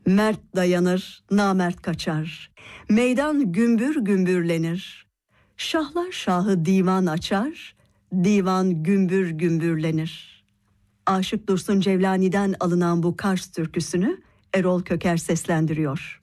Mert dayanır, namert kaçar. Meydan gümbür gümbürlenir. Şahlar şahı divan açar, divan gümbür gümbürlenir. Aşık Dursun Cevlani'den alınan bu Kars türküsünü Erol Köker seslendiriyor.